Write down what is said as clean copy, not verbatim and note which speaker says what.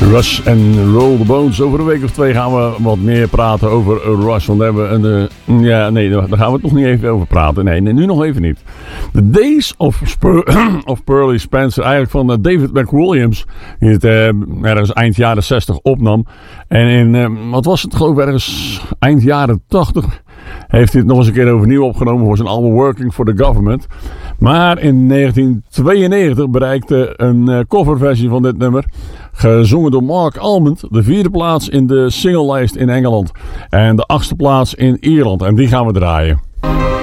Speaker 1: Rush en Roll the Bones. Over een week of twee gaan we wat meer praten over Rush. Want daar hebben we daar gaan we het nog niet even over praten. Nee, nu nog even niet. The Days of Pearly Spencer. Eigenlijk van David McWilliams. Die het ergens eind jaren 60 opnam. En in, wat was het geloof ik, ergens eind jaren 80... heeft hij het nog eens een keer overnieuw opgenomen voor zijn album Working for the Government. Maar in 1992 bereikte een coverversie van dit nummer, gezongen door Mark Almond, de 4e plaats in de singlelijst in Engeland. En de 8e plaats in Ierland. En die gaan we draaien.